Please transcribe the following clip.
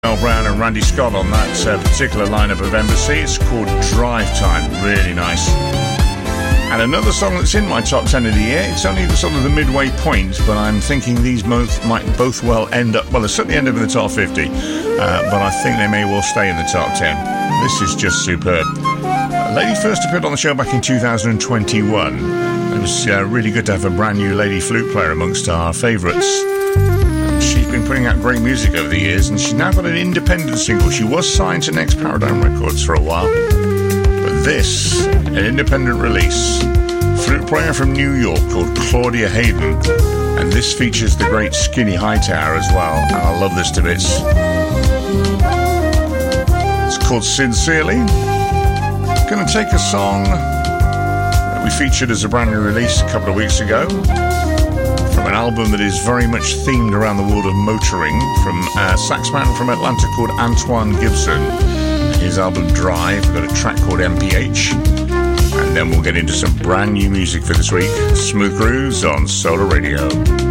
Mel Brown and Randy Scott on that particular lineup of Embassy. It's called Drive Time. Really nice. And another song that's in my top 10 of the year. It's only sort of the midway point, but I'm thinking these might both well end up, well, they certainly end up in the top 50, but I think they may well stay in the top 10. This is just superb. Lady first appeared on the show back in 2021. It was really good to have a brand new lady flute player amongst our favourites. She's been putting out great music over the years, and she's now got an independent single. She was signed to Next Paradigm Records for a while, but this, an independent release. Flute player from New York called Claudia Hayden, and this features the great Skinny Hightower as well, and I love this to bits. It's called Sincerely. Going to take a song that we featured as a brand new release a couple of weeks ago from an album that is very much themed around the world of motoring, from a saxman from Atlanta called Antoine Gibson. His album Drive, we've got a track called MPH, and then we'll get into some brand new music for this week. Smooth Grooves on Solar Radio.